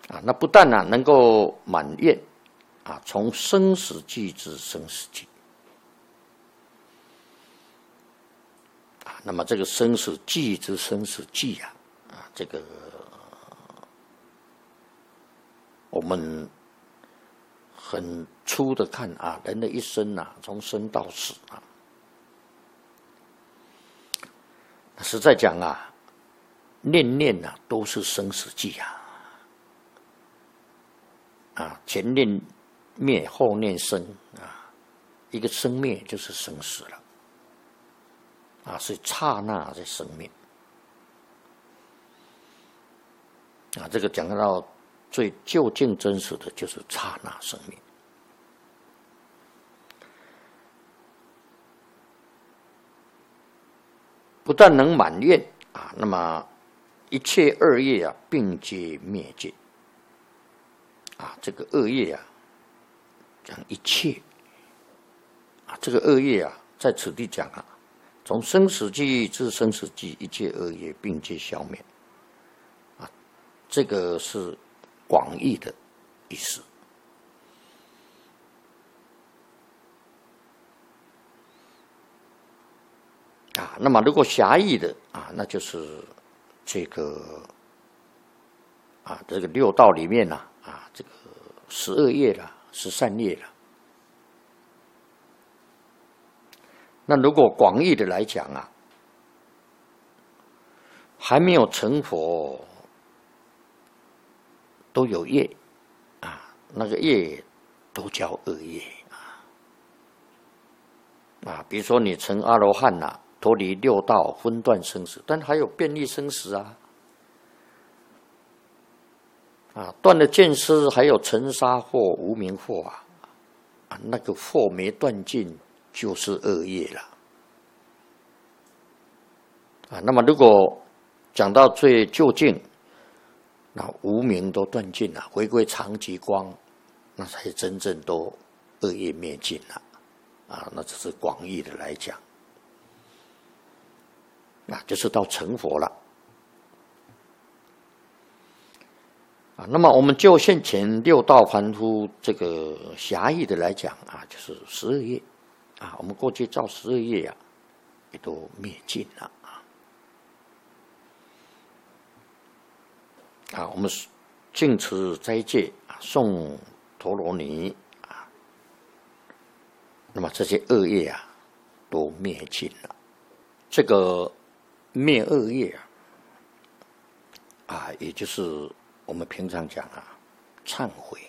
那不但能够满愿从生死际至生死际那么这个生死际之生死际这个我们很粗的看人的一生从生到死实在讲念念都是生死际前念灭后念生一个生灭就是生死了是刹那在生灭这个讲到最究竟真实的就是刹那生灭。不但能满愿那么一切恶业并皆灭尽这个恶业讲一切这个恶业在此地讲从生死际至生死际，一切恶业并皆消灭这个是广义的意思那么如果狭义的那就是这个这个六道里面这个12业了13业了。那如果广义的来讲还没有成佛都有业那个业都叫恶业比如说你成阿罗汉脱离六道分段生死，但还有变异生死断了见思，还有尘沙惑、无明惑那个惑没断尽就是恶业了那么如果讲到最究竟，那无明都断尽了，回归常寂光，那才真正都恶业灭尽了那这是广义的来讲就是到成佛了那么我们就现前六道凡夫这个狭义的来讲就是12业我们过去造12业也都灭尽了我们净持斋戒诵陀罗尼那么这些恶业都灭尽了。这个灭恶业也就是我们平常讲忏悔，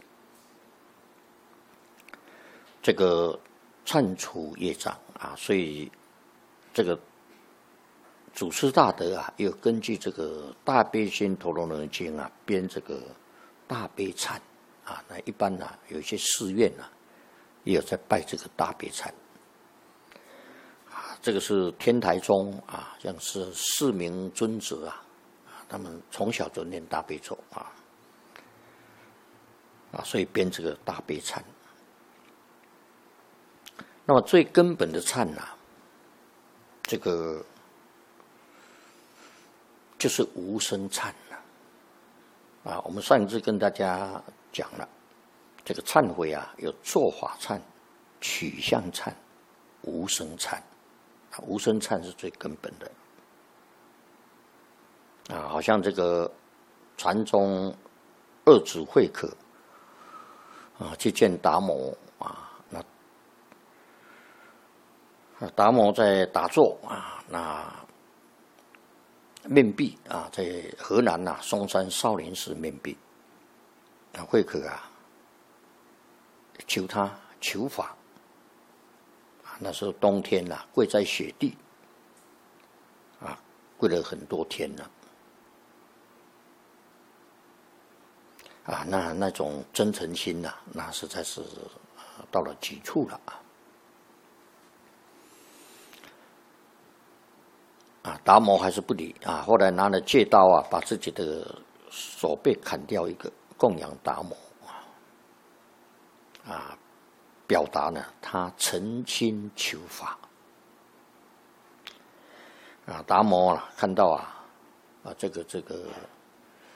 这个忏除业障所以这个祖师大德又根据这个大悲心陀罗尼经编这个大悲忏那一般有一些寺院也有在拜这个大悲忏这个是天台宗像是4名尊者他们从小就念大悲咒所以编这个大悲忏。那么最根本的忏这个就是无生忏我们上一次跟大家讲了，这个忏悔有做法忏、取向忏、无生忏无生忏是最根本的好像这个传中二祖慧可去见达摩那达摩在打坐那面壁在河南嵩山少林寺面壁慧可求他求法那时候冬天跪在雪地跪了很多天了那种真诚心那实在是到了极处了达摩还是不理后来拿了戒刀把自己的手背砍掉一个供养达摩表达呢他诚心求法达摩看到这个